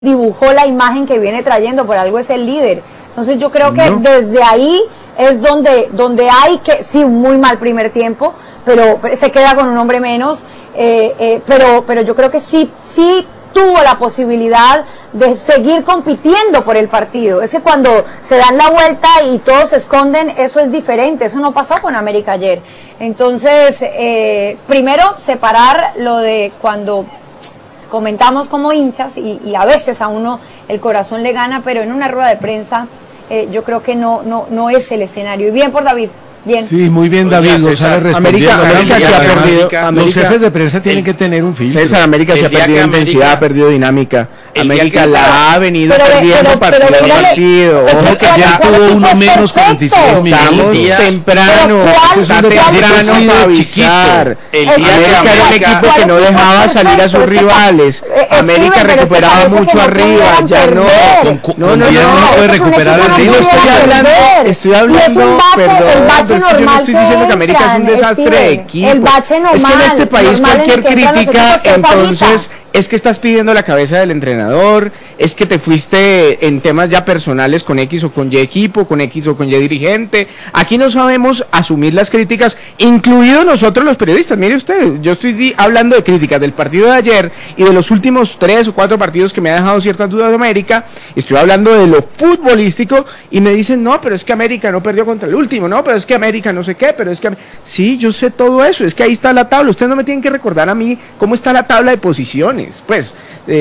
dibujó la imagen que viene trayendo, por algo es el líder. Entonces yo creo que desde ahí es donde hay que, sí, un muy mal primer tiempo, pero se queda con un hombre menos, pero yo creo que sí tuvo la posibilidad de seguir compitiendo por el partido. Es que cuando se dan la vuelta y todos se esconden, eso es diferente, eso no pasó con América ayer. Entonces, primero separar lo de cuando comentamos como hinchas y a veces a uno el corazón le gana, pero en una rueda de prensa yo creo que no es el escenario. Y bien por David. Bien. Sí, muy bien, David González respondiendo. América se ha perdido. Los jefes de prensa tienen que tener un filtro. César, América se ha perdido intensidad, ha perdido dinámica. América la ha venido perdiendo partido a partido. Ojo que ya tuvo uno menos 46 minutos. Estamos temprano. Está temprano para avisar. América era un equipo que no dejaba salir a sus rivales. América recuperaba mucho arriba. Ya no. No puede recuperar arriba. Estoy hablando, perdón. Es que yo no estoy diciendo que América es un desastre de equipo. El bache normal, es que en este país cualquier crítica, entonces es que estás pidiendo la cabeza del entrenador, es que te fuiste en temas ya personales con X o con Y equipo, con X o con Y dirigente. Aquí no sabemos asumir las críticas, incluidos nosotros los periodistas. Mire usted, yo estoy hablando de críticas del partido de ayer y de los últimos 3 o 4 partidos que me ha dejado ciertas dudas de América. Estoy hablando de lo futbolístico y me dicen, no, pero es que América no perdió contra el último, no, pero es que América no sé qué, pero es que... Sí, yo sé todo eso, es que ahí está la tabla. Ustedes no me tienen que recordar a mí cómo está la tabla de posiciones. Pues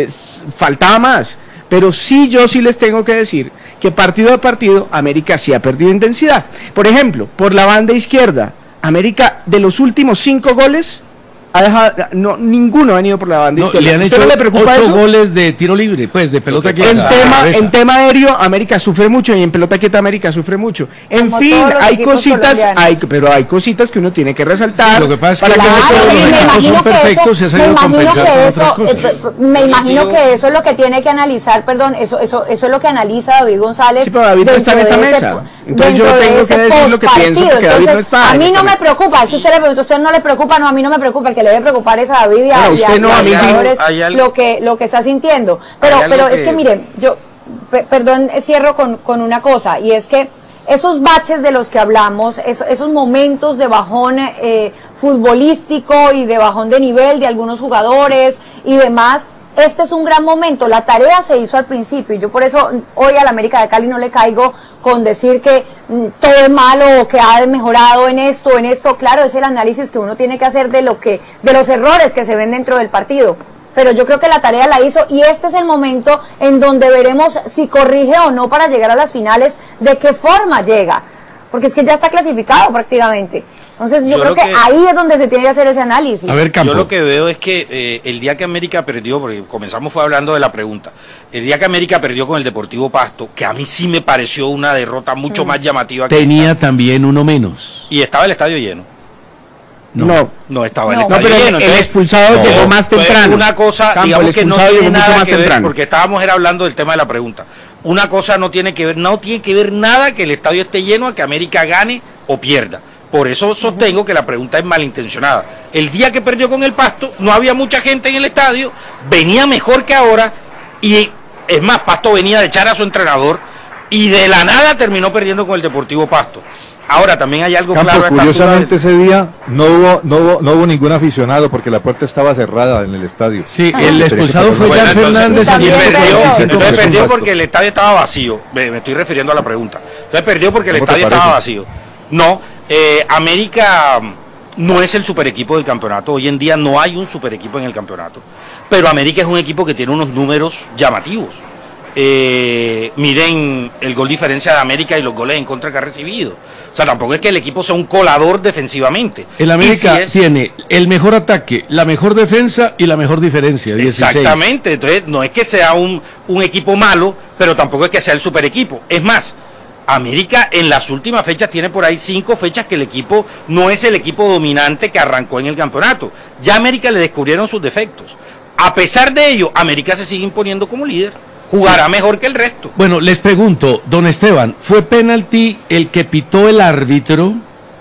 faltaba más, pero yo sí les tengo que decir que partido a partido América sí ha perdido intensidad. Por ejemplo, por la banda izquierda, América de los últimos 5 goles ha dejado, ninguno ha venido por la banda izquierda. Le han hecho 8 goles de tiro libre, pues de pelota quieta. En tema aéreo América sufre mucho y en pelota quieta América sufre mucho. En fin, hay cositas, pero hay cositas que uno tiene que resaltar. Sí, lo que pasa es que los equipos son perfectos, se ha sabido compensar con otras cosas. Me imagino que eso es lo que tiene que analizar, perdón, eso es lo que analiza David González. Sí, pero David no está en esta mesa. Entonces yo tengo que decir lo que pienso, porque David no está. A mí no me preocupa, es que usted le pregunta, usted no le preocupa, no, a mí no me preocupa, que le debe preocupar es a David y a los jugadores lo que está sintiendo. Pero es que miren, yo, perdón, cierro con una cosa, y es que esos baches de los que hablamos, esos momentos de bajón futbolístico y de bajón de nivel de algunos jugadores y demás, este es un gran momento. La tarea se hizo al principio y yo por eso hoy al América de Cali no le caigo con decir que todo es malo o que ha mejorado en esto. Claro, es el análisis que uno tiene que hacer de los errores que se ven dentro del partido. Pero yo creo que la tarea la hizo y este es el momento en donde veremos si corrige o no para llegar a las finales, de qué forma llega. Porque es que ya está clasificado prácticamente. Entonces yo creo que ahí es donde se tiene que hacer ese análisis. A ver, Campo. Yo lo que veo es que el día que América perdió, porque comenzamos fue hablando de la pregunta, el día que América perdió con el Deportivo Pasto, que a mí sí me pareció una derrota mucho más llamativa. Tenía también uno menos. Y estaba el estadio lleno. No estaba el estadio lleno. El expulsado llegó más temprano. Una cosa, Campo, digamos que no tiene nada que ver, porque estábamos hablando del tema de la pregunta. Una cosa no tiene que ver nada que el estadio esté lleno a que América gane o pierda. Por eso sostengo que la pregunta es malintencionada. El día que perdió con el Pasto, no había mucha gente en el estadio, venía mejor que ahora, y es más, Pasto venía de echar a su entrenador, y de la nada terminó perdiendo con el Deportivo Pasto. Ahora también hay algo Campo, claro. Curiosamente ese día no hubo ningún aficionado porque la puerta estaba cerrada en el estadio. Sí, el expulsado fue Jan Fernández. Entonces perdió porque el estadio estaba vacío. Me estoy refiriendo a la pregunta. Entonces perdió porque el estadio estaba vacío. No, América no es el super equipo del campeonato. Hoy en día no hay un super equipo en el campeonato. Pero América es un equipo que tiene unos números llamativos. Miren el gol diferencia de América y los goles en contra que ha recibido. O sea, tampoco es que el equipo sea un colador defensivamente. El América tiene el mejor ataque, la mejor defensa y la mejor diferencia, 16. Exactamente, entonces no es que sea un equipo malo, pero tampoco es que sea el super equipo. Es más, América en las últimas fechas tiene por ahí 5 fechas que el equipo no es el equipo dominante que arrancó en el campeonato. Ya a América le descubrieron sus defectos. A pesar de ello, América se sigue imponiendo como líder. Jugará mejor que el resto. Bueno, les pregunto, don Esteban, ¿fue penalti el que pitó el árbitro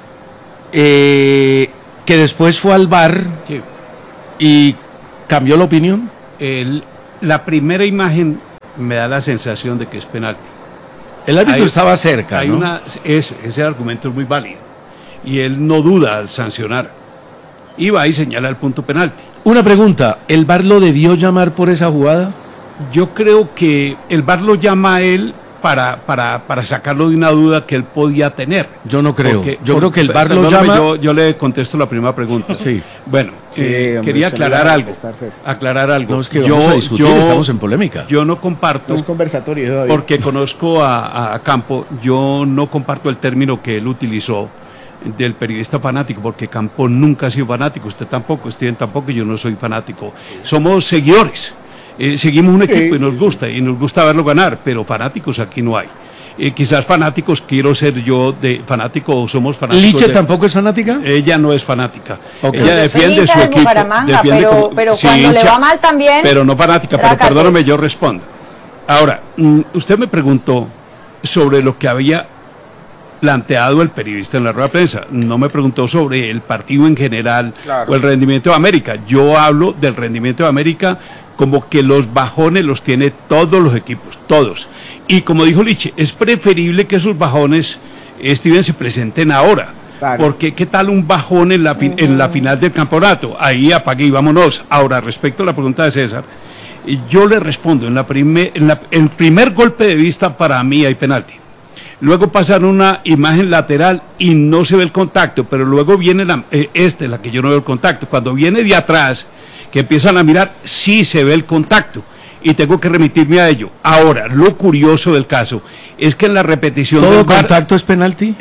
que después fue al VAR y cambió la opinión? La primera imagen me da la sensación de que es penalti. El árbitro estaba cerca, ¿no? Ese argumento es muy válido. Y él no duda al sancionar. Y va y señala el punto penalti. Una pregunta, ¿el VAR lo debió llamar por esa jugada? Yo creo que el VAR lo llama a él para sacarlo de una duda que él podía tener. Yo no creo. Yo creo que el VAR lo llama... Yo le contesto la primera pregunta. Sí. Bueno, quería aclarar algo. No, es que vamos a discutir, estamos en polémica. Yo no comparto... No es conversatorio. Porque conozco a Campo, yo no comparto el término que él utilizó del periodista fanático, porque Campo nunca ha sido fanático, usted tampoco, Steven tampoco, yo no soy fanático. Somos seguidores. Seguimos un equipo y nos gusta verlo ganar, pero fanáticos aquí no hay. Quizás fanáticos, quiero ser yo de fanático o somos fanáticos. ¿Liche tampoco es fanática? Ella no es fanática. Okay. Ella defiende su equipo. Pero cuando le va mal también. Pero no fanática, pero perdóname, yo respondo. Ahora, usted me preguntó sobre lo que había planteado el periodista en la rueda de prensa. No me preguntó sobre el partido en general o el rendimiento de América. Yo hablo del rendimiento de América como que los bajones los tiene todos los equipos, todos. Y como dijo Liche, es preferible que esos bajones, Steven, se presenten ahora. Claro. Porque qué tal un bajón en la final del campeonato. Ahí apague y vámonos. Ahora, respecto a la pregunta de César, yo le respondo, el primer golpe de vista para mí hay penalti. Luego pasan una imagen lateral y no se ve el contacto, pero luego viene la que yo no veo el contacto. Cuando viene de atrás, que empiezan a mirar, sí se ve el contacto. Y tengo que remitirme a ello. Ahora, lo curioso del caso es que en la repetición... ¿Todo contacto es penalti?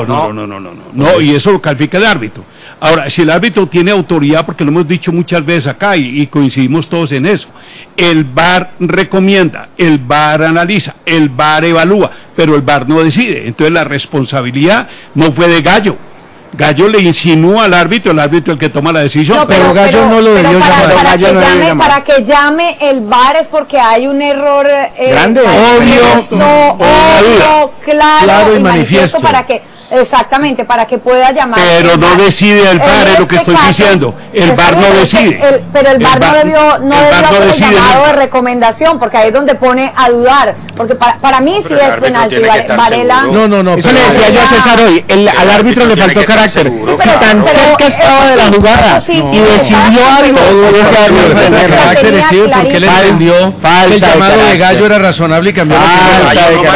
No, y eso lo califica el árbitro. Ahora, si el árbitro tiene autoridad, porque lo hemos dicho muchas veces acá y coincidimos todos en eso, el VAR recomienda, el VAR analiza, el VAR evalúa, pero el VAR no decide. Entonces la responsabilidad no fue de Gallo. Gallo le insinúa al árbitro, el árbitro el que toma la decisión. No, pero Gallo no lo debió llamar. Para que llame el VAR es porque hay un error grande, obvio, claro y manifiesto exactamente, para que pueda llamar. Pero no decide el VAR, es lo que estoy diciendo. El VAR no decide. Pero el VAR no debió hacer el llamado de recomendación, porque ahí es donde pone a dudar. Porque para mí sí es penalti, Varela. No. Eso le decía yo a César hoy. Al árbitro le faltó carácter. Tan cerca estaba de la jugada y decidió algo. Porque le entendió que el llamado de Gallo era razonable y cambió la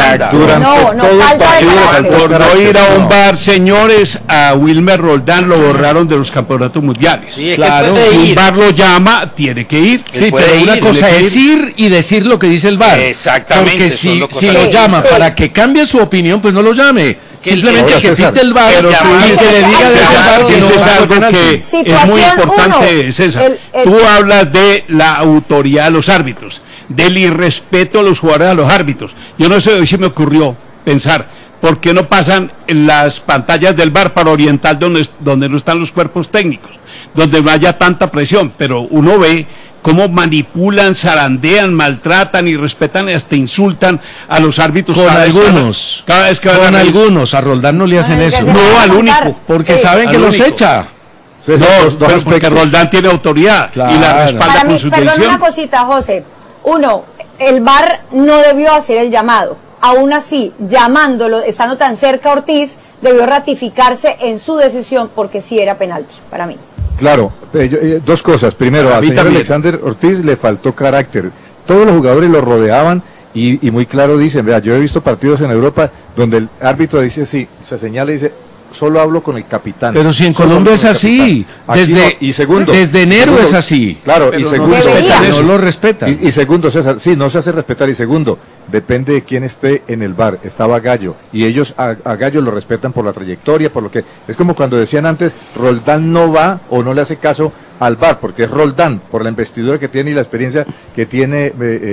falta de carácter. Por no ir a un VAR, señores, a Wilmer Roldán lo borraron de los campeonatos mundiales. Sí, claro, si un VAR lo llama, tiene que ir. Sí, pero una cosa es ir y decir lo que dice el VAR. Exactamente. Porque si lo llama para que cambie su opinión, pues no lo llame. Simplemente que pite el VAR y que le diga de VAR que no es algo que es muy importante, César. Tú hablas de la autoridad de los árbitros, del irrespeto a los jugadores a los árbitros. Yo no sé, hoy se me ocurrió pensar, ¿por qué no pasan en las pantallas del VAR para orientar donde no están los cuerpos técnicos? Donde no haya tanta presión, pero uno ve cómo manipulan, zarandean, maltratan y respetan y hasta insultan a los árbitros. Con algunos. Cada vez que van a algunos. A Roldán no le hacen eso. No, al único. Porque saben que los echa. No, porque Roldán tiene autoridad y la respalda con su decisión. Perdón una cosita, José. Uno, el VAR no debió hacer el llamado. Aún así, llamándolo, estando tan cerca Ortiz, debió ratificarse en su decisión porque sí era penalti, para mí. Claro, dos cosas. Primero, al señor Alexander Ortiz le faltó carácter. Todos los jugadores lo rodeaban y muy claro dicen, vea, yo he visto partidos en Europa donde el árbitro dice, sí, se señala y dice, solo hablo con el capitán. Pero si en Colombia es así, desde enero es así. Claro, y segundo, no lo respeta. Y segundo, César, sí, no se hace respetar. Y segundo, depende de quién esté en el VAR. Estaba Gallo, y ellos a Gallo lo respetan por la trayectoria, por lo que... Es como cuando decían antes, Roldán no va o no le hace caso al VAR, porque es Roldán, por la investidura que tiene y la experiencia que tiene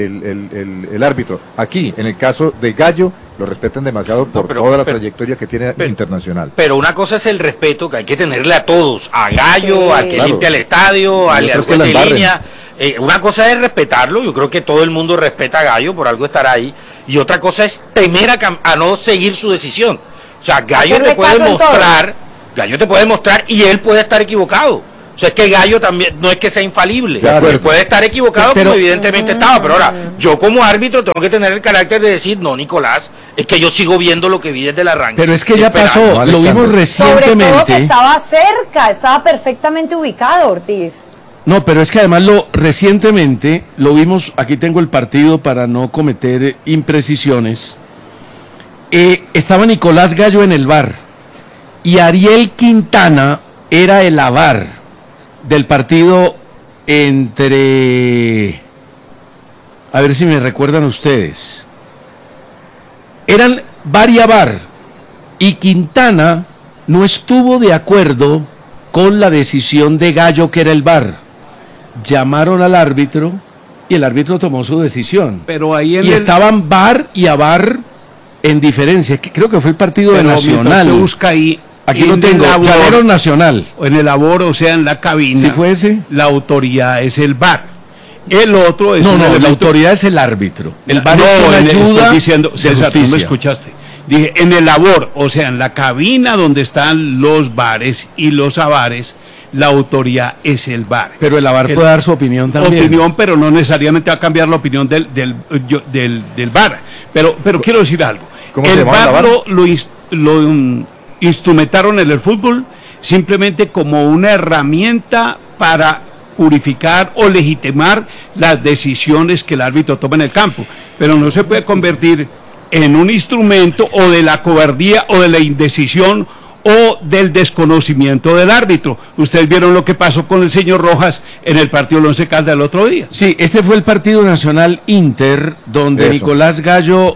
el árbitro. Aquí, en el caso de Gallo, lo respetan demasiado por toda la trayectoria que tiene internacional. Pero una cosa es el respeto que hay que tenerle a todos, a Gallo, al que limpia el estadio, al juez de línea. Una cosa es respetarlo, yo creo que todo el mundo respeta a Gallo, por algo estará ahí, y otra cosa es temer a no seguir su decisión. O sea, Gallo te puede mostrar y él puede estar equivocado. O sea, es que Gallo también no es que sea infalible, puede estar equivocado, pero, como evidentemente estaba, pero ahora, yo como árbitro tengo que tener el carácter de decir, no, Nicolás, es que yo sigo viendo lo que vi desde el arranque. Pero es que ya pasó, lo vimos recientemente. Sobre todo que estaba cerca, estaba perfectamente ubicado, Ortiz. No, pero es que además recientemente lo vimos, aquí tengo el partido para no cometer imprecisiones. Estaba Nicolás Gallo en el VAR y Ariel Quintana era el VAR del partido entre, a ver si me recuerdan ustedes, eran VAR y VAR, y Quintana no estuvo de acuerdo con la decisión de Gallo, que era el VAR. Llamaron al árbitro y el árbitro tomó su decisión. Pero ahí estaban VAR y VAR en diferencia. Creo que fue el partido de Nacional. Busca ahí. Aquí lo tengo, Llaneros Nacional. En el labor, o sea, en la cabina. ¿Sí fue ese? La autoridad es el VAR. El otro es la autoridad es el árbitro. El VAR es una ayuda. Estoy diciendo, César, no me escuchaste. Dije, en el labor, o sea, en la cabina donde están los VARes y los avares, la autoridad es el VAR. Pero el VAR puede dar su opinión también. Pero no necesariamente va a cambiar la opinión del VAR. Pero quiero decir algo. El VAR lo instrumentaron en el fútbol simplemente como una herramienta para purificar o legitimar las decisiones que el árbitro toma en el campo, pero no se puede convertir en un instrumento o de la cobardía o de la indecisión o del desconocimiento del árbitro. Ustedes vieron lo que pasó con el señor Rojas en el partido del Once Caldas el otro día. Sí, este fue el partido Nacional Inter, donde Nicolás Gallo,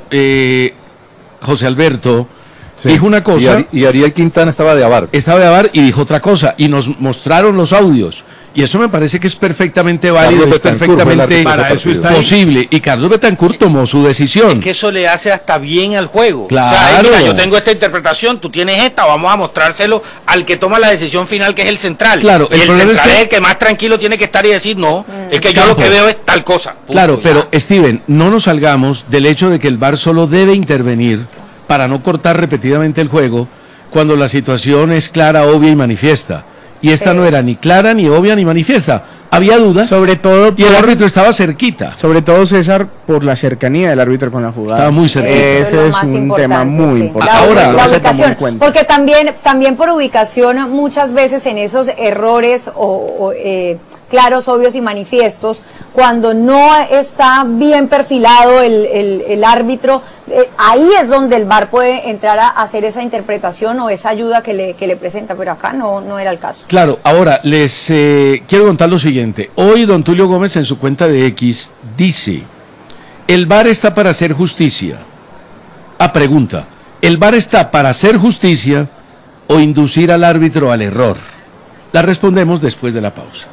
José Alberto, dijo una cosa. Y Ariel Quintana estaba de VAR. Estaba de VAR y dijo otra cosa. Y nos mostraron los audios. Y eso me parece que es perfectamente válido, es perfectamente posible. Y Carlos Betancourt tomó su decisión. Es que eso le hace hasta bien al juego. Claro. O sea, mira, yo tengo esta interpretación, tú tienes esta, vamos a mostrárselo al que toma la decisión final, que es el central. Claro. Y el central es el que más tranquilo tiene que estar y decir, no, es que yo lo que veo es tal cosa. Punto, claro, pero Steven, no nos salgamos del hecho de que el VAR solo debe intervenir para no cortar repetidamente el juego cuando la situación es clara, obvia y manifiesta. Y esta no era ni clara, ni obvia, ni manifiesta. Había dudas, sobre todo, y el árbitro estaba cerquita. Sobre todo, César, por la cercanía del árbitro con la jugada. Estaba muy cerquita. Ese es un tema muy importante. Ahora, la ubicación, porque también por ubicación, muchas veces en esos errores claros, obvios y manifiestos, cuando no está bien perfilado el árbitro, ahí es donde el VAR puede entrar a hacer esa interpretación o esa ayuda que le presenta, pero acá no era el caso. Claro, ahora les quiero contar lo siguiente. Hoy don Tulio Gómez en su cuenta de X dice, el VAR está para hacer justicia. Pregunta, ¿el VAR está para hacer justicia o inducir al árbitro al error? La respondemos después de la pausa.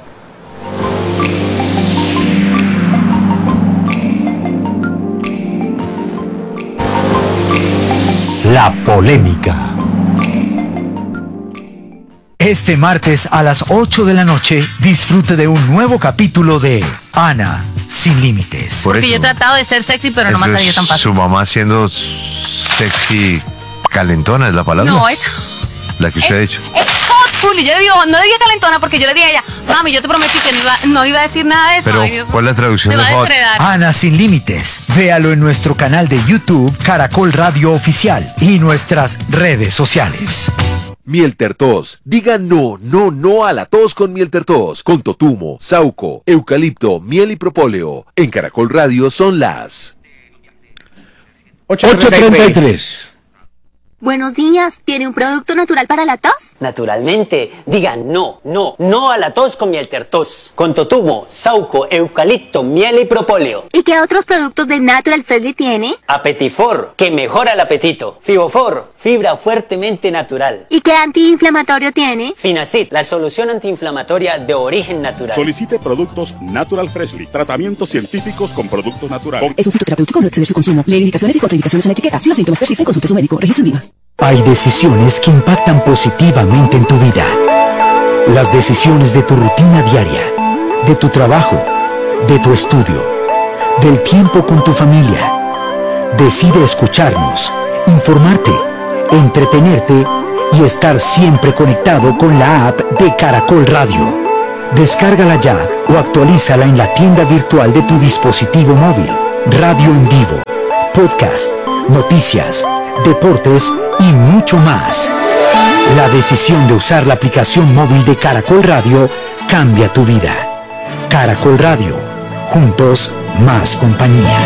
La polémica. Este martes a las 8 de la noche, disfrute de un nuevo capítulo de Ana Sin Límites. Porque yo he tratado de ser sexy, pero no me ha salido tan fácil. Su mamá siendo sexy calentona es la palabra. No, eso. La que usted ha dicho. Es hot, yo le digo, no le diga calentona porque yo le dije a ella, mami, yo te prometí que no iba a decir nada de eso. Pero, ¿cuál es la traducción de hot? Ana Sin Límites. Véalo en nuestro canal de YouTube, Caracol Radio Oficial, y nuestras redes sociales. Miel Tertos. Diga no a la tos con Miel Tertos. Con totumo, sauco, eucalipto, miel y propóleo. En Caracol Radio son las 8:33. Buenos días, ¿tiene un producto natural para la tos? Naturalmente, diga no a la tos con Miel Tertos. Con totumo, sauco, eucalipto, miel y propóleo. ¿Y qué otros productos de Natural Freshly tiene? Apetifor, que mejora el apetito. Fibofor, fibra fuertemente natural. ¿Y qué antiinflamatorio tiene? Finacid, la solución antiinflamatoria de origen natural. Solicite productos Natural Freshly, tratamientos científicos con productos naturales. Es un fitoterapéutico, no exceder su consumo. Lee indicaciones y contraindicaciones en la etiqueta. Si los síntomas persisten, consulte a su médico. Registro en Viva. Hay decisiones que impactan positivamente en tu vida. Las decisiones de tu rutina diaria, de tu trabajo, de tu estudio, del tiempo con tu familia. Decide escucharnos, informarte, entretenerte y estar siempre conectado con la app de Caracol Radio. Descárgala ya o actualízala en la tienda virtual de tu dispositivo móvil. Radio en vivo, podcast, noticias, deportes y mucho más. La decisión de usar la aplicación móvil de Caracol Radio cambia tu vida. Caracol Radio, juntos más compañía.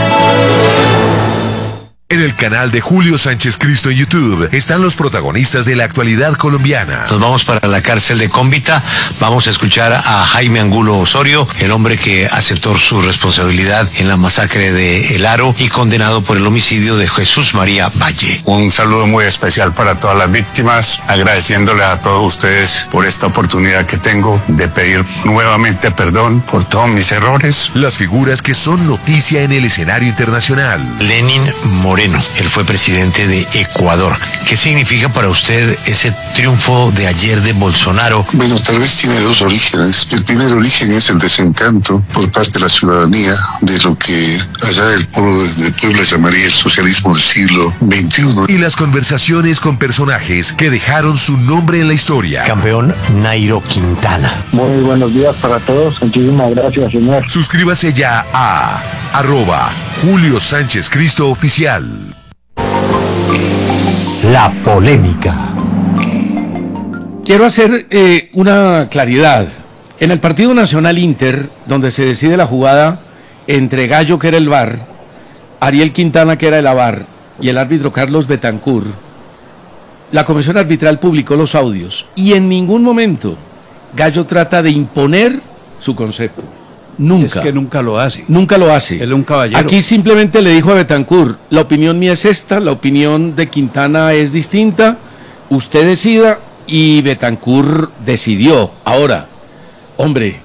En el canal de Julio Sánchez Cristo en YouTube están los protagonistas de la actualidad colombiana. Nos vamos para la cárcel de Cómbita, vamos a escuchar a Jaime Angulo Osorio, el hombre que aceptó su responsabilidad en la masacre de El Aro y condenado por el homicidio de Jesús María Valle. Un saludo muy especial para todas las víctimas, agradeciéndole a todos ustedes por esta oportunidad que tengo de pedir nuevamente perdón por todos mis errores. Las figuras que son noticia en el escenario internacional. Lenín Moreno, él fue presidente de Ecuador. ¿Qué significa para usted ese triunfo de ayer de Bolsonaro? Bueno, tal vez tiene dos orígenes. El primer origen es el desencanto por parte de la ciudadanía de lo que allá del pueblo de Puebla llamaría el socialismo del siglo XXI. Y las conversaciones con personajes que dejaron su nombre en la historia. Campeón Nairo Quintana. Muy buenos días para todos. Muchísimas gracias, señor. Suscríbase ya a @Julio Sánchez Cristo Oficial. La polémica. Quiero hacer una claridad. En el partido Nacional Inter, donde se decide la jugada entre Gallo, que era el VAR, Ariel Quintana, que era el AVAR, y el árbitro Carlos Betancur, la comisión arbitral publicó los audios y en ningún momento Gallo trata de imponer su concepto. Nunca. Es que nunca lo hace. Nunca lo hace. Él es un caballero. Aquí simplemente le dijo a Betancur, la opinión mía es esta, la opinión de Quintana es distinta, usted decida, y Betancur decidió. Ahora, hombre,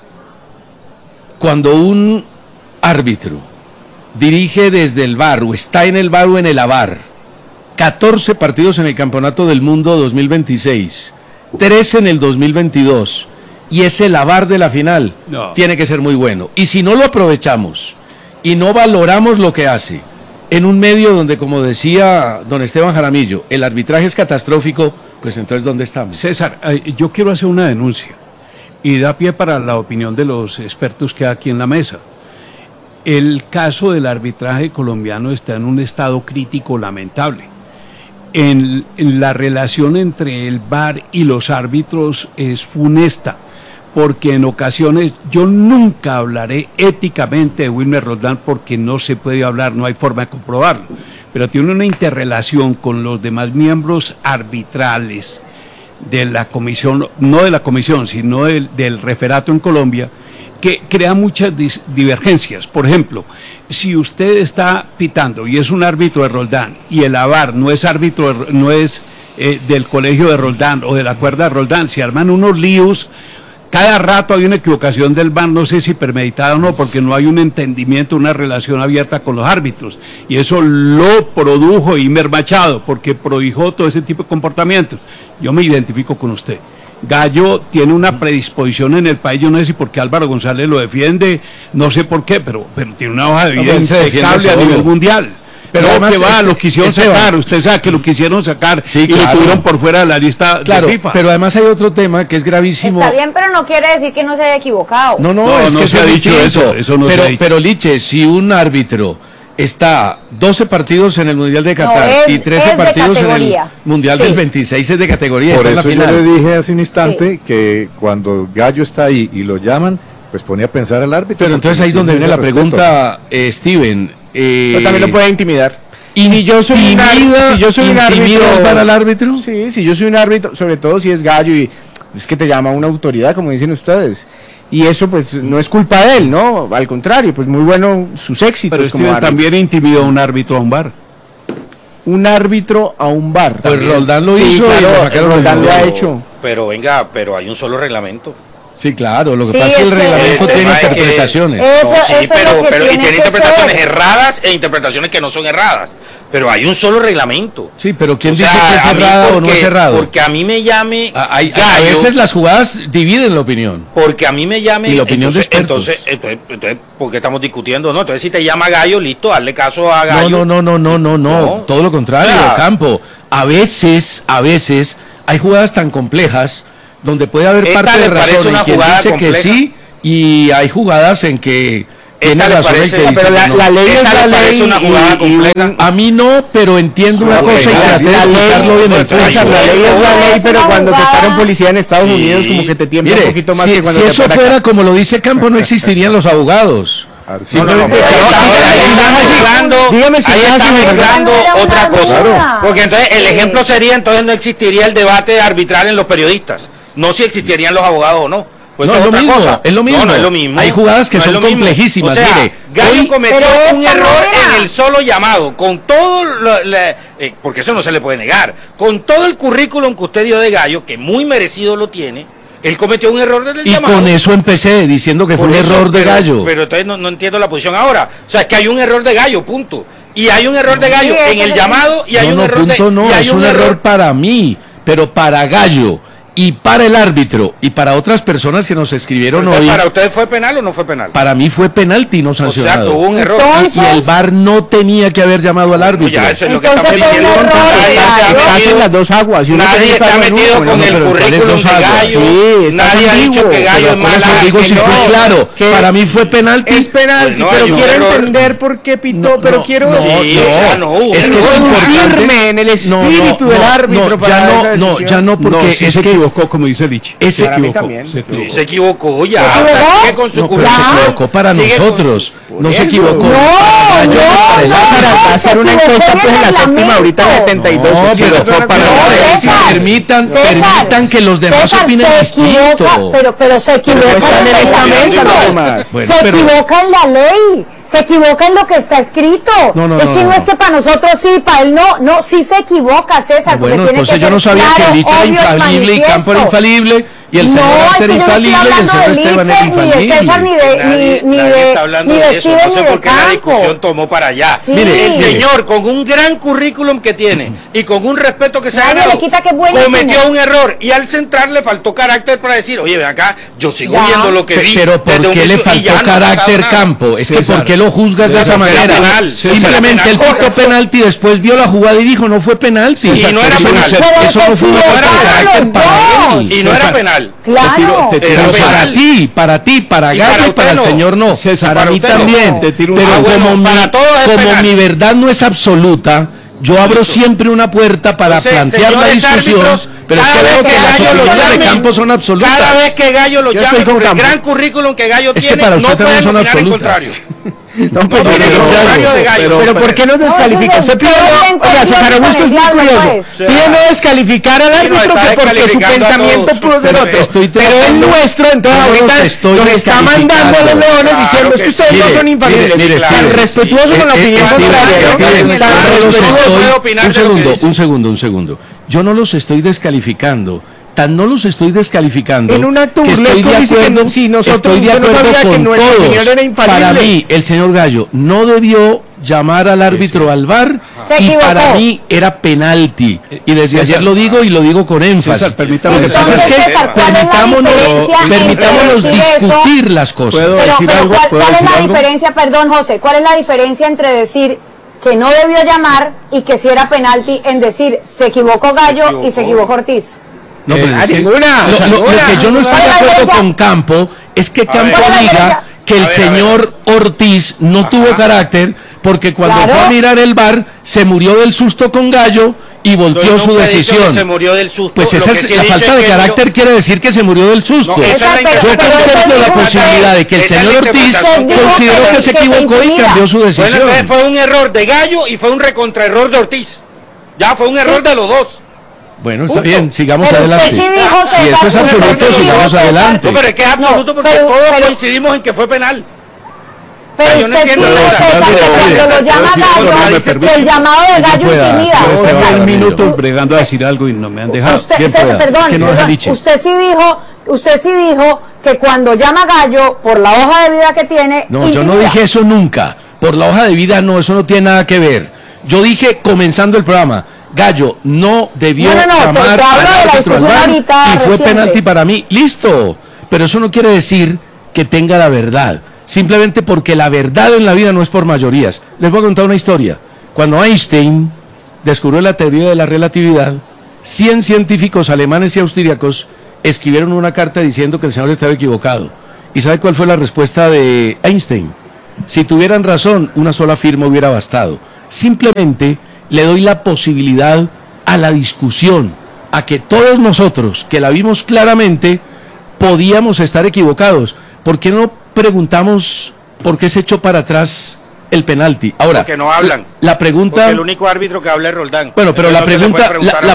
cuando un árbitro dirige desde el VAR o está en el VAR o en el AVAR, 14 partidos en el Campeonato del Mundo 2026, 13 en el 2022, y es el AVAR de la final, tiene que ser muy bueno. Y si no lo aprovechamos y no valoramos lo que hace en un medio donde, como decía don Esteban Jaramillo, el arbitraje es catastrófico, pues entonces ¿dónde estamos? César, yo quiero hacer una denuncia y da pie para la opinión de los expertos que hay aquí en la mesa. El caso del arbitraje colombiano está en un estado crítico lamentable. En la relación entre el VAR y los árbitros es funesta, porque en ocasiones yo nunca hablaré éticamente de Wilmer Roldán porque no se puede hablar, no hay forma de comprobarlo, pero tiene una interrelación con los demás miembros arbitrales de la comisión, no de la comisión, sino del referato en Colombia, que crea muchas divergencias. Por ejemplo, si usted está pitando y es un árbitro de Roldán y el AVAR no es árbitro, no es del colegio de Roldán o de la cuerda de Roldán, se arman unos líos. Cada rato hay una equivocación del VAR, no sé si premeditada o no, porque no hay un entendimiento, una relación abierta con los árbitros. Y eso lo produjo Imer Machado, porque prohijó todo ese tipo de comportamientos. Yo me identifico con usted. Gallo tiene una predisposición en el país, yo no sé si porque Álvaro González lo defiende, no sé por qué, pero tiene una hoja de vida impecable a nivel mundial. Pero no, además, lo quisieron sacar, usted sabe que lo quisieron sacar y lo tuvieron por fuera de la lista de FIFA. Pero además hay otro tema que es gravísimo. Está bien, pero no quiere decir que no se haya equivocado. No, es que se ha dicho eso no se ha dicho. Pero Liche, si un árbitro está 12 partidos en el Mundial de Qatar y 13 partidos en el Mundial del 26 es de categoría. Por eso yo le dije hace un instante que cuando Gallo está ahí y lo llaman, pues pone a pensar al árbitro. Pero entonces ahí es donde viene la pregunta, Steven. Pero también lo puede intimidar. Si yo soy un árbitro para el árbitro. Sí, si yo soy un árbitro, sobre todo si es Gallo y es que te llama una autoridad, como dicen ustedes. Y eso pues no es culpa de él, ¿no? Al contrario, pues muy bueno sus éxitos. Pero como también intimidó a un árbitro a un VAR. Un árbitro a un VAR. Pues Roldán lo hizo, claro, Roldán lo ha hecho. Pero venga, pero hay un solo reglamento. Sí, claro, lo que pasa es que el reglamento tiene interpretaciones. Pero tiene interpretaciones erradas e interpretaciones que no son erradas. Pero hay un solo reglamento. Sí, pero ¿quién dice que es errado o no es errado? Porque a mí me llame a veces las jugadas dividen la opinión. Porque a mí me llame... Y la opinión de expertos. Entonces, ¿por qué estamos discutiendo? No, entonces si te llama Gallo, listo, hazle caso a Gallo. No. Todo lo contrario, Campo. A veces hay jugadas tan complejas donde puede haber parte de razón y quien dice compleja? Que sí, y hay jugadas en que tiene razón el que dice pero la ley es la ley. Una jugada completa. A mí no, pero entiendo una cosa y traté de explicarlo bien. La ley es la ley, pero cuando te paran policía en Estados Unidos como que te tiembla un poquito más que cuando si eso fuera como lo dice Campo, no existirían los abogados. Simplemente dígame si estás mezclando otra cosa. Porque entonces el ejemplo sería, entonces no existiría el debate arbitral en los periodistas. No si existirían los abogados o no. Pues no, es otra cosa. Es lo mismo. No es lo mismo. Hay jugadas que son complejísimas. O sea, mire, Gallo cometió un error en el solo llamado, con todo, porque eso no se le puede negar, con todo el currículum que usted dio de Gallo, que muy merecido lo tiene, él cometió un error desde el llamado. Y con eso empecé, diciendo que fue un error de Gallo. Pero entonces no entiendo la posición ahora. O sea, es que hay un error de Gallo, punto. Y hay un error de Gallo en el llamado y hay un error de... No, es un error para mí, pero para Gallo y para el árbitro y para otras personas que nos escribieron hoy. ¿Para ustedes fue penal o no fue penal? Para mí fue penalti no sancionado. O sea, tuvo un error. Entonces, y el VAR no tenía que haber llamado al árbitro. Ya, eso es lo que estamos diciendo. Estás en las dos aguas. Nadie se ha metido con el currículum de Gallo. Nadie ha dicho que Gallo es malo. Digo, si fue claro, para mí fue penalti. Es penalti, pero quiero entender por qué pitó, pero quiero... Es que es confirme en el espíritu del árbitro para ya no, porque es que como dice Lich. Se equivocó ya. Se equivocó para nosotros. No se equivocó. Para hacer una encuesta pues en la séptima ahorita en 72. Permitan que los demás opinen distinto. Pero se equivoca en esta mesa. Se equivoca en la ley. Se equivoca en lo que está escrito. No es que para nosotros sí, para él no. No, sí se equivoca, César. Bueno, entonces yo no sabía que Lich era infalible y Campo era infalible. Y el señor Axel infalible y el señor Esteban era infalible. Ni de César, nadie está hablando de eso. No sé por qué la discusión tomó para allá. Mire, el señor con un gran currículum que tiene y con un respeto que se ha ganado, cometió un error y al centrar le faltó carácter para decir, oye, ven acá, yo sigo viendo lo que vi. Pero ¿por qué le faltó carácter, Campo? Es que ¿por qué lo juzgas de esa manera? Simplemente él pitó penalti, después vio la jugada y dijo, no fue penalti. Y no era penal. Eso no fue una falta de carácter para él. Y no era penal. Claro. Pero para ti, para Gallo y para el señor no. Para mí también. Pero como mi verdad no es absoluta, yo abro siempre una puerta para plantear la discusión, pero es que veo que las opiniones de Campo son absolutas. Cada vez que Gallo lo llame por el gran currículum que Gallo tiene, no pueden opinar en contrario. Pero ¿por qué no descalifica? Usted pide, para gusto es muy curioso. Pide no descalificar al árbitro porque su pensamiento pudo ser otro. Pero el nuestro, entonces ahorita nos está mandando a los leones diciendo es que ustedes no son infalibles. Tan respetuoso con la opinión contraria. Un segundo. Yo no los estoy descalificando. No los estoy descalificando. En una si nosotros estoy de acuerdo con todos. Para mí, el señor Gallo no debió llamar al árbitro al VAR y para mí era penalti. Y desde ayer lo digo y lo digo con énfasis. César, permítanos discutir las cosas. ¿Cuál es la diferencia, perdón, José? ¿Cuál es la diferencia entre decir que no debió llamar y que si era penalti en decir se equivocó Gallo y se equivocó Ortiz? No, pero lo que yo no estoy de acuerdo con Campo es que Campo diga que el señor Ortiz no tuvo carácter porque cuando fue a mirar el VAR se murió del susto con Gallo y volteó su decisión. Se murió del susto. Pues esa es la falta de carácter, quiere decir que se murió del susto. Yo contemplo la posibilidad de que el señor Ortiz consideró que se equivocó y cambió su decisión. Bueno, fue un error de Gallo y fue un recontraerror de Ortiz. Ya fue un error de los dos. Bueno, está bien, sigamos adelante. Si esto es absoluto, sigamos adelante. No, pero es que es absoluto porque todos coincidimos en que fue penal. Pero yo usted sí dijo, César, que cuando lo llama Gallo, que el llamado de Gallo intimida. Llevo minutos bregando a decir algo y no me han dejado. Usted sí dijo que cuando llama Gallo, por la hoja de vida que tiene... No, yo no dije eso nunca. Por la hoja de vida no, eso no tiene nada que ver. Yo dije, comenzando el programa, Gallo no debió llamar al árbitro al VAR y fue penalti para mí. Listo, pero eso no quiere decir que tenga la verdad. Simplemente porque la verdad en la vida no es por mayorías. Les voy a contar una historia. Cuando Einstein descubrió la teoría de la relatividad, 100 científicos alemanes y austríacos escribieron una carta diciendo que el señor estaba equivocado. ¿Y sabe cuál fue la respuesta de Einstein? Si tuvieran razón, una sola firma hubiera bastado. Simplemente le doy la posibilidad a la discusión, a que todos nosotros, que la vimos claramente, podíamos estar equivocados. ¿Por qué no preguntamos por qué se echó para atrás el penalti? Ahora, porque no hablan. La pregunta... Porque el único árbitro que habla es Roldán. Bueno, pero la pregunta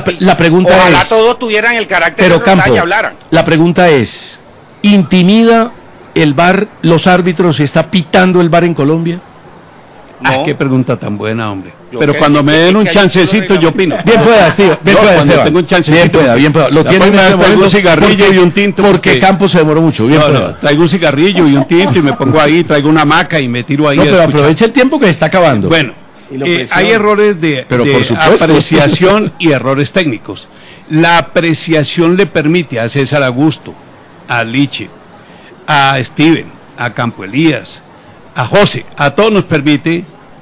Ojalá es... todos tuvieran el carácter pero de Roldán Campo, y hablaran. La pregunta es, ¿intimida el VAR los árbitros y está pitando el VAR en Colombia? No. Qué pregunta tan buena, hombre. Pero cuando me den un chancecito, yo opino. Bien pueda, tío. Bien pueda, cuando tengo un chancecito. Bien pueda. Lo tiene traigo un cigarrillo y un tinto. Porque Campos se demoró mucho. Bien pueda. Traigo un cigarrillo y un tinto y me pongo ahí, traigo una hamaca y me tiro ahí. No, pero aprovecha el tiempo que se está acabando. Bueno, hay errores de apreciación y errores técnicos. La apreciación le permite a César Augusto, a Liche, a Steven, a Campo Elías, a José, a todos nos permite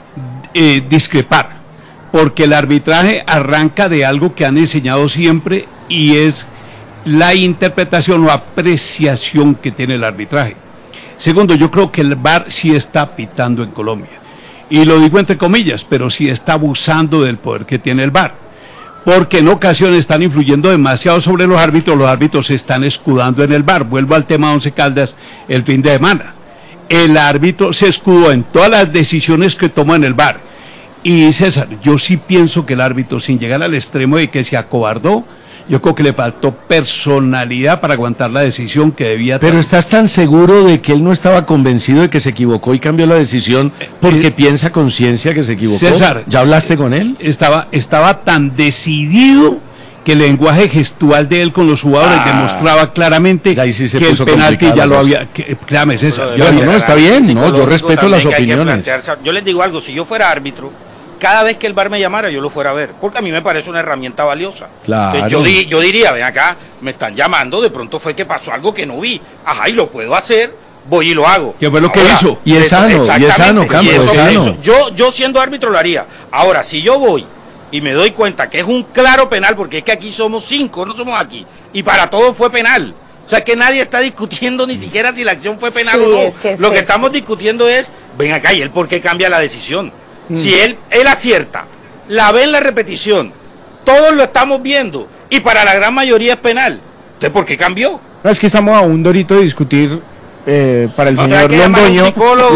discrepar, porque el arbitraje arranca de algo que han enseñado siempre y es la interpretación o apreciación que tiene el arbitraje. Segundo, yo creo que el VAR sí está pitando en Colombia, y lo digo entre comillas, pero sí está abusando del poder que tiene el VAR, porque en ocasiones están influyendo demasiado sobre los árbitros se están escudando en el VAR. Vuelvo al tema de Once Caldas el fin de semana. El árbitro se escudó en todas las decisiones que toma en el VAR. Y César, yo sí pienso que el árbitro, sin llegar al extremo de que se acobardó, yo creo que le faltó personalidad para aguantar la decisión que debía tomar. Pero ¿estás tan seguro de que él no estaba convencido de que se equivocó y cambió la decisión porque piensa con ciencia que se equivocó? César, ¿ya hablaste con él? Estaba tan decidido que el lenguaje gestual de él con los jugadores demostraba claramente que el penalti ya lo había... Créame, César. No, está bien, yo respeto las opiniones. Yo les digo algo, si yo fuera árbitro, cada vez que el VAR me llamara yo lo fuera a ver, porque a mí me parece una herramienta valiosa. Claro. Yo diría, ven acá, me están llamando, de pronto fue que pasó algo que no vi, ajá, y lo puedo hacer, voy y lo hago. ¿Qué fue lo que hizo? Y es sano, Campo, es sano. Yo siendo árbitro lo haría. Ahora, si yo voy y me doy cuenta que es un claro penal, porque es que aquí somos 5, no somos aquí, y para todos fue penal. O sea, que nadie está discutiendo ni siquiera si la acción fue penal o no. Lo que estamos discutiendo es, ven acá, ¿y él por qué cambia la decisión? Si él acierta, la ve en la repetición, todos lo estamos viendo, y para la gran mayoría es penal. ¿Entonces por qué cambió? No, es que estamos a un dorito de discutir para el señor Londoño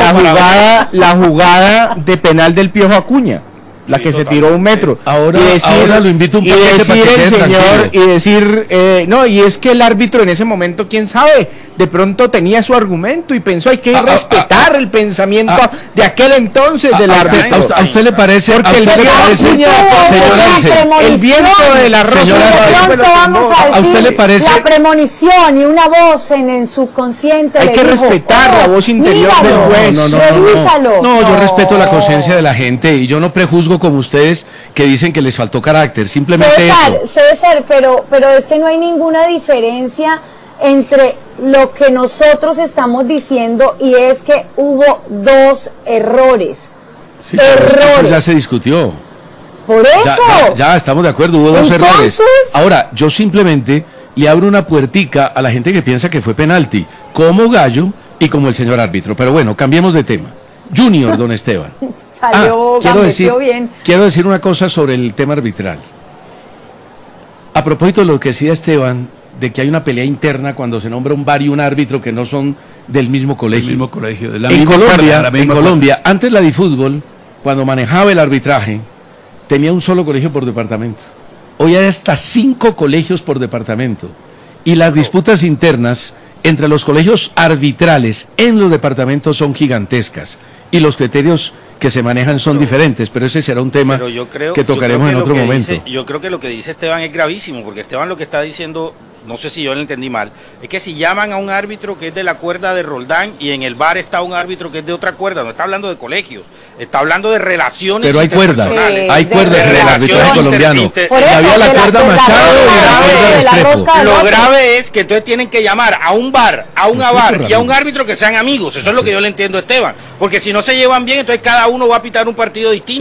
la jugada de penal del Piojo Acuña. La que se tiró 1 metro. Ahora lo invito un poquito decir el señor y decir, no, y es que el árbitro en ese momento, quién sabe, de pronto tenía su argumento y pensó, hay que respetar el pensamiento de aquel entonces del árbitro. ¿A usted le parece? Porque el viento de la rosa. ¿A usted le parece? La premonición y una voz en subconsciente. Hay que respetar la voz interior del juez. No, yo respeto la conciencia de la gente y yo no prejuzgo como ustedes que dicen que les faltó carácter, simplemente César, pero es que no hay ninguna diferencia entre lo que nosotros estamos diciendo y es que hubo 2 errores. Sí, errores. Ya se discutió. Por eso. Ya estamos de acuerdo, hubo 2 errores. Ahora, yo simplemente le abro una puertica a la gente que piensa que fue penalti, como Gallo y como el señor árbitro. Pero bueno, cambiemos de tema. Junior, don Esteban. Quiero decir una cosa sobre el tema arbitral. A propósito de lo que decía Esteban, de que hay una pelea interna cuando se nombra un VAR y un árbitro que no son del mismo colegio. En Colombia, antes la DiFútbol, cuando manejaba el arbitraje, tenía un solo colegio por departamento. Hoy hay hasta 5 colegios por departamento. Y las disputas internas entre los colegios arbitrales en los departamentos son gigantescas. Y los criterios que se manejan son diferentes, pero ese será un tema que tocaremos en otro momento. Yo creo que lo que dice Esteban es gravísimo, porque Esteban lo que está diciendo, no sé si yo lo entendí mal, es que si llaman a un árbitro que es de la cuerda de Roldán y en el VAR está un árbitro que es de otra cuerda, no está hablando de colegios, está hablando de relaciones. Pero hay cuerdas en el arbitraje colombiano. Había la cuerda Machado y la cuerda Restrepo. Lo grave es que entonces tienen que llamar a un VAR, a un AVAR y a un árbitro que sean amigos. Eso es lo que yo le entiendo a Esteban, porque si no se llevan bien, entonces cada uno va a pitar un partido distinto.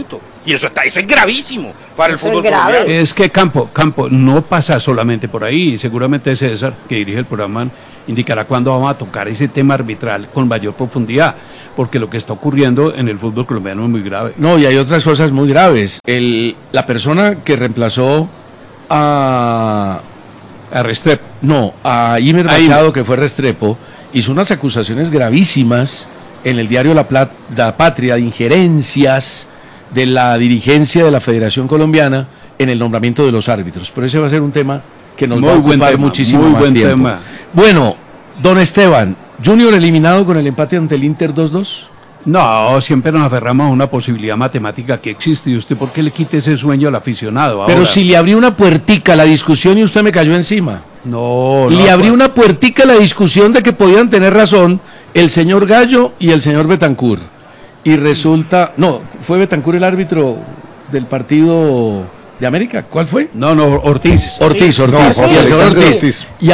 Y eso es gravísimo para el fútbol colombiano. Es que Campo, no pasa solamente por ahí. Seguramente César, que dirige el programa, indicará cuándo vamos a tocar ese tema arbitral con mayor profundidad, porque lo que está ocurriendo en el fútbol colombiano es muy grave. No, y hay otras cosas muy graves. La persona que reemplazó a Restrepo. No, a Imer Machado, que fue Restrepo, hizo unas acusaciones gravísimas en el diario La Patria de injerencias de la dirigencia de la Federación Colombiana en el nombramiento de los árbitros. Pero ese va a ser un tema que nos va a ocupar muchísimo más tiempo. Bueno, don Esteban, ¿Junior eliminado con el empate ante el Inter 2-2? No, siempre nos aferramos a una posibilidad matemática que existe. ¿Y usted por qué le quita ese sueño al aficionado ahora? Pero si le abrió una puertica a la discusión y usted me cayó encima. No. Le abrió una puertica a la discusión de que podían tener razón el señor Gallo y el señor Betancur. Y resulta... No, ¿fue Betancur el árbitro del partido de América? ¿Cuál fue? No, Ortiz. Ortiz. Y el señor Ortiz. Y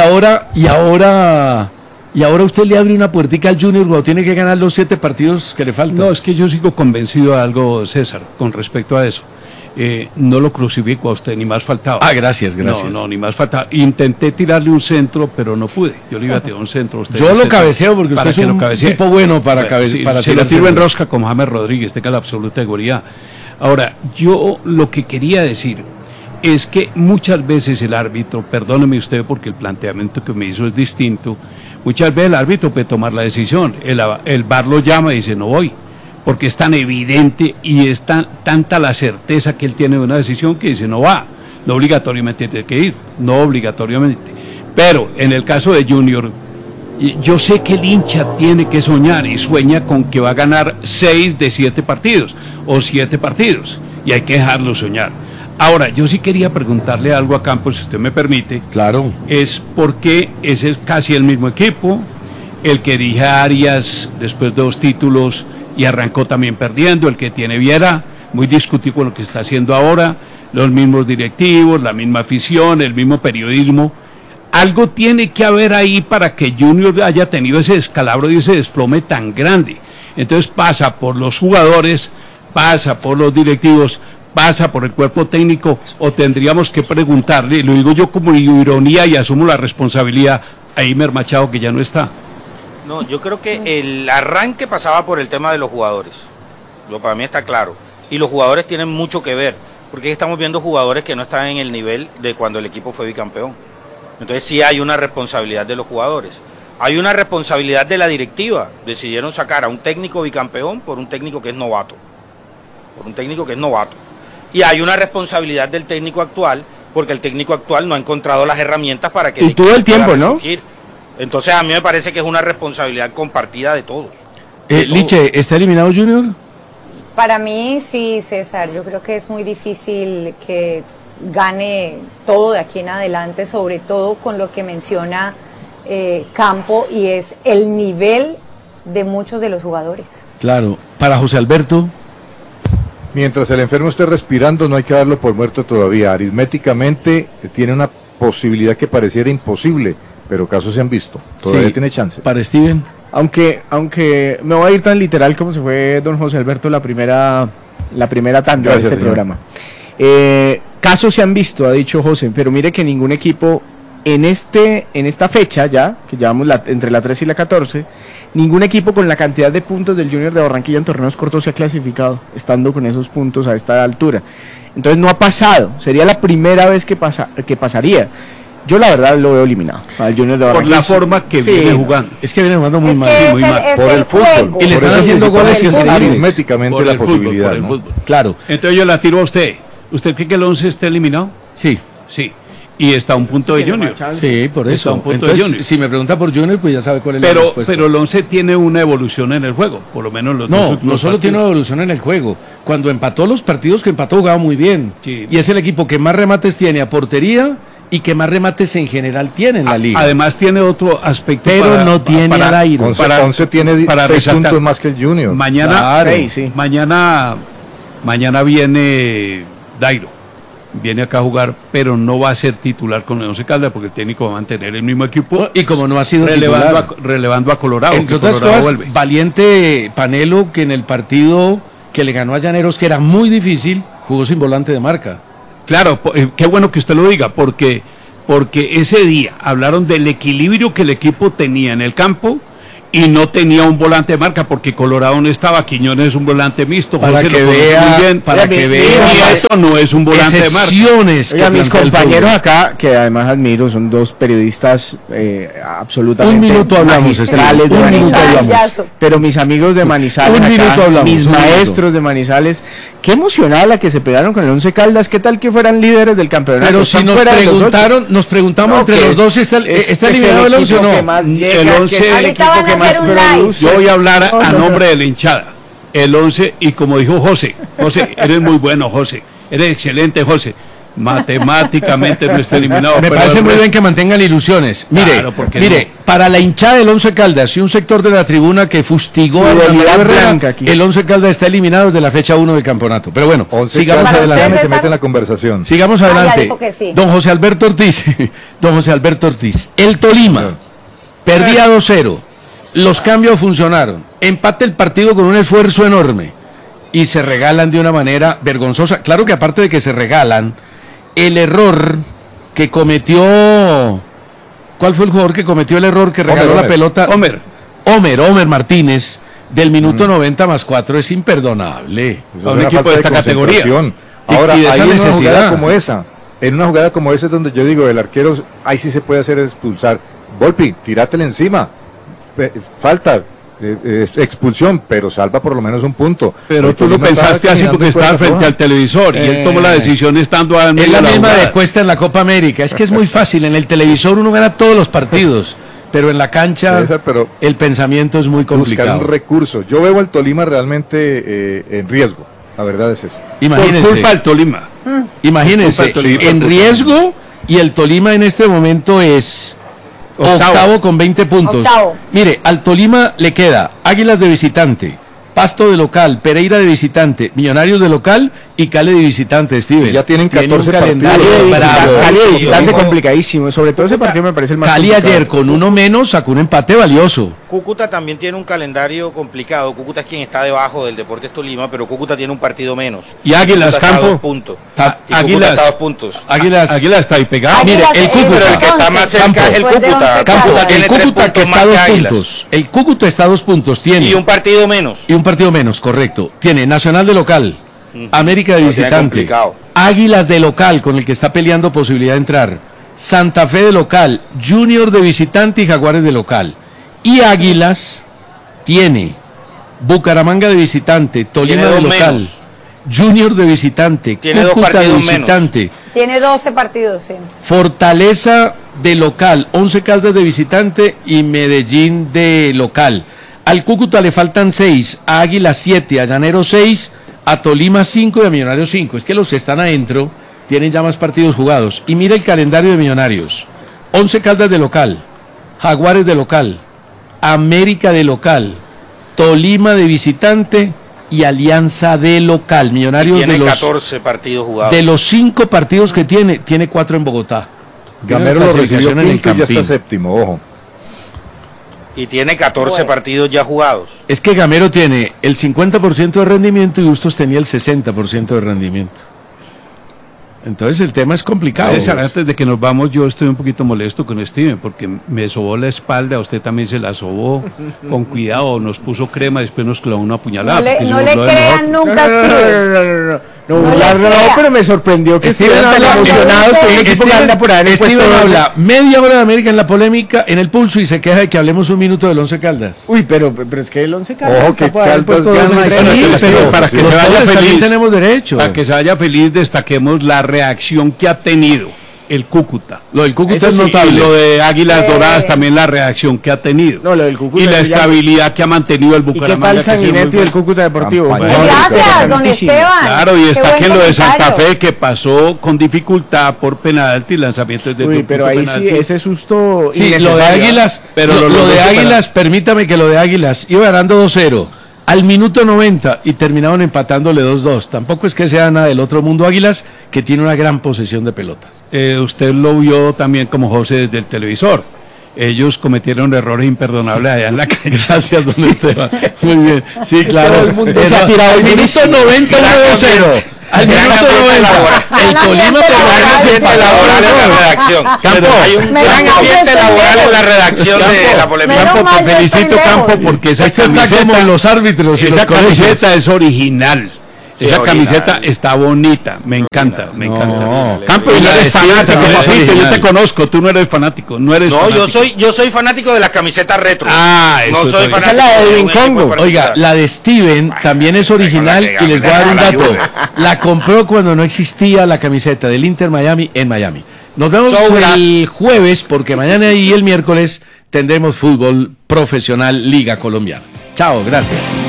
ahora usted le abre una puertica al Junior cuando tiene que ganar los 7 partidos que le faltan. No, es que yo sigo convencido de algo, César, con respecto a eso. No lo crucifico a usted, ni más faltaba. Gracias. No, ni más faltaba. Intenté tirarle un centro, pero no pude. Yo le iba a tirar un centro a usted. Yo lo cabeceo porque usted es un tipo bueno para cabecear. Se lo tiro en rosca como James Rodríguez, tenga la absoluta seguridad. Ahora, yo lo que quería decir es que muchas veces el árbitro, perdóneme usted porque el planteamiento que me hizo es distinto, muchas veces el árbitro puede tomar la decisión, el VAR lo llama y dice no voy, porque es tan evidente y es tanta la certeza que él tiene de una decisión que dice no va, no obligatoriamente tiene que ir, no obligatoriamente. Pero en el caso de Junior, yo sé que el hincha tiene que soñar y sueña con que va a ganar 6 de 7 partidos o 7 partidos y hay que dejarlo soñar. Ahora, yo sí quería preguntarle algo a Campos, si usted me permite. Claro. Es porque ese es casi el mismo equipo, el que dirige a Arias después de 2 títulos y arrancó también perdiendo, el que tiene Viera, muy discutido con lo que está haciendo ahora, los mismos directivos, la misma afición, el mismo periodismo. Algo tiene que haber ahí para que Junior haya tenido ese descalabro y ese desplome tan grande. Entonces pasa por los jugadores, pasa por los directivos, pasa por el cuerpo técnico, o tendríamos que preguntarle, lo digo yo como ironía y asumo la responsabilidad, a Imer Machado, que ya no está. No, yo creo que el arranque pasaba por el tema de los jugadores, para mí está claro, y los jugadores tienen mucho que ver, porque estamos viendo jugadores que no están en el nivel de cuando el equipo fue bicampeón. Entonces sí hay una responsabilidad de los jugadores, hay una responsabilidad de la directiva. Decidieron sacar a un técnico bicampeón por un técnico que es novato, y hay una responsabilidad del técnico actual, porque el técnico actual no ha encontrado las herramientas para que... Y todo el tiempo, ¿no? Entonces a mí me parece que es una responsabilidad compartida de todos. Liche, ¿está eliminado Junior? Para mí sí, César, yo creo que es muy difícil que gane todo de aquí en adelante, sobre todo con lo que menciona Campo, y es el nivel de muchos de los jugadores. Claro, para José Alberto. Mientras el enfermo esté respirando, no hay que darlo por muerto todavía. Aritméticamente tiene una posibilidad que pareciera imposible, pero casos se han visto. Todavía tiene chance. Para Steven. Aunque me voy a ir tan literal como se fue don José Alberto la primera tanda de este programa. Casos se han visto, ha dicho José, pero mire que ningún equipo en esta fecha ya, que llevamos entre la 13 y la 14, ningún equipo con la cantidad de puntos del Junior de Barranquilla en torneos cortos se ha clasificado, estando con esos puntos a esta altura. Entonces no ha pasado, sería la primera vez que pasaría. Yo la verdad lo veo eliminado al Junior de Barranquilla. Por la forma que viene jugando. Es que viene jugando muy mal. Muy mal. Por el fútbol. Y le están haciendo goles y aritméticamente la posibilidad. Por el fútbol. Claro. Entonces yo la tiro a usted. ¿Usted cree que el 11 está eliminado? Sí. Y está a un punto de Junior. Sí, por eso. Entonces, si me pregunta por Junior, pues ya sabe cuál es la respuesta. Pero el 11 tiene una evolución en el juego, por lo menos los dos. No solo tiene una evolución en el juego. Cuando empató los partidos que empató, jugaba muy bien. Sí. Y es el equipo que más remates tiene a portería y que más remates en general tiene en la liga. Además tiene otro aspecto, pero no tiene a Dairo. 11 tiene 6 puntos más que el Junior. Mañana viene Dairo, viene acá a jugar, pero no va a ser titular con el Once Caldas porque el técnico va a mantener el mismo equipo. Y como no ha sido relevando a Colorado. Entre otras cosas, valiente Panelo, que en el partido que le ganó a Llaneros, que era muy difícil, jugó sin volante de marca. Claro, qué bueno que usted lo diga, porque ese día hablaron del equilibrio que el equipo tenía en el campo y no tenía un volante de marca, porque Colorado no estaba, Quiñones es un volante mixto, para José que vea, y eso no es un volante de marca. Oiga, mis compañeros acá, que además admiro, son dos periodistas absolutamente magistrales de Manizales, pero mis amigos de Manizales acá, mis maestros de Manizales, qué emocionada la que se pegaron con el Once Caldas, qué tal que fueran líderes del campeonato. Pero si nos preguntamos entre los dos, ¿está eliminado el Once o no? El Once, yo voy a hablar a nombre de la hinchada, el 11, y como dijo José, eres muy bueno, José, eres excelente, José, matemáticamente no está eliminado. Me parece muy bien que mantengan ilusiones. Mire, para la hinchada del Once Caldas y un sector de la tribuna que fustigó a el Once Caldas está eliminado desde la fecha 1 del campeonato. Pero bueno, sigamos adelante. Se mete en la conversación. Sigamos adelante. Sí. Don José Alberto Ortiz, el Tolima perdía 2-0. Los cambios funcionaron, empate el partido con un esfuerzo enorme y se regalan de una manera vergonzosa. Claro que aparte de que se regalan, el error que cometió, ¿cuál fue el jugador que cometió el error que regaló la pelota? Homer Martínez, del minuto 90 más 4, es imperdonable. A un equipo de esta categoría. Ahora, hay una jugada como esa, en una jugada como esa es donde yo digo, el arquero, ahí sí se puede hacer expulsar. Volpi, tírátela encima. Falta, expulsión, pero salva por lo menos un punto. Pero tú lo pensaste así porque estabas frente al televisor y él tomó la decisión estando a es la misma de Cuesta en la Copa América. Es que es muy fácil, en el televisor uno gana todos los partidos, pero en la cancha el pensamiento es muy complicado. Buscar un recurso. Yo veo al Tolima realmente en riesgo, la verdad es eso. Imagínense, por culpa del Tolima. Imagínense, en riesgo, y el Tolima en este momento es octavo con 20 puntos. Mire, al Tolima le queda Águilas de visitante, Pasto de local, Pereira de visitante, Millonarios de local y Cali de visitante, Steven. Ya tienen 14 calendario. Cali de visitante complicadísimo, sobre todo ese partido me parece el más Cali complicado. Ayer con uno menos sacó un empate valioso. Cúcuta también tiene un calendario complicado. Cúcuta es quien está debajo del Deportes Tolima, pero Cúcuta tiene un partido menos. Y Águilas, Campo, está 2 puntos. Águilas está 2 puntos. Águilas está ahí pegado. Mire, el Cúcuta, el que está más cerca es el Cúcuta. El Cúcuta que está a 2 puntos. El Cúcuta está a 2 puntos, tiene. Y un partido menos. Correcto. Tiene Nacional de local, América de visitante, Águilas de local, con el que está peleando posibilidad de entrar, Santa Fe de local, Junior de visitante y Jaguares de local. Y Águilas tiene Bucaramanga de visitante, Tolima de local, menos. Junior de visitante, Cúcuta de visitante. Menos. Tiene 12 partidos, sí. Fortaleza de local, 11 Caldas de visitante y Medellín de local. Al Cúcuta le faltan 6, a Águila 7, a Llanero 6, a Tolima 5 y a Millonarios 5. Es que los que están adentro tienen ya más partidos jugados. Y mira el calendario de Millonarios. 11 Caldas de local, Jaguares de local, América de local, Tolima de visitante y Alianza de local. Millonarios tiene de los 14 partidos jugados. De los 5 partidos que tiene 4 en Bogotá. Gamero lo recibió en el Campín. Ya está séptimo, ojo. Y tiene 14 partidos ya jugados. Es que Gamero tiene el 50% de rendimiento y Bustos tenía el 60% de rendimiento. Entonces el tema es complicado. César, antes de que nos vamos, yo estoy un poquito molesto con Steven porque me sobó la espalda, a usted también se la sobó. Con cuidado, nos puso crema, después nos clavó una puñalada. No le crean nunca, Steven. No, pero me sorprendió que Steven tan emocionado que un equipo que anda por ahí. Steven habla media hora de América en la polémica, en el pulso, y se queja de que hablemos un minuto del Once Caldas. Uy, pero es que el Once Caldas ojo, que Caldas para que se vaya feliz, tenemos derecho. Para que se vaya feliz, destaquemos la reacción que ha tenido el Cúcuta. Lo del Cúcuta es notable. Y lo de Águilas Doradas también, la reacción que ha tenido. No, lo del Cúcuta. Y la estabilidad que ha mantenido el Bucaramanga. ¿Y qué tal Sanguinetti del Cúcuta Deportivo? Gracias, don Esteban. Claro, y destaque lo de Santa Fe, que pasó con dificultad por penalti y lanzamientos de Uy, pero ahí penalti. Sí, ese susto. Sí, lo de Águilas, pero lo de Águilas, permítame que lo de Águilas, iba ganando 2-0. Al minuto 90 y terminaron empatándole 2-2. Tampoco es que sea nada del otro mundo Águilas, que tiene una gran posesión de pelotas. Usted lo vio también como José desde el televisor. ellos cometieron errores imperdonables allá en la calle. Gracias, don Esteban. Muy bien. Sí, claro. Todo el mundo se ha tirado el minuto 90 1-0. Al minuto 90. El Tolima en la redacción. Campo, hay un gran ambiente laboral en la redacción de la polémica. Campo, te felicito, Campo, porque esa camiseta, los árbitros y esa camiseta es original. Esa camiseta está bonita, me encanta, me encanta. Campo, no eres fanático, yo te conozco, tú no eres fanático, no, yo soy fanático de las camisetas retro. No soy fanático. Esa es la de Vincongo. Oiga, la de Steven también es original y les voy a dar un dato. La compró cuando no existía la camiseta del Inter Miami en Miami. Nos vemos el jueves porque mañana y el miércoles tendremos fútbol profesional Liga Colombiana. Chao, gracias.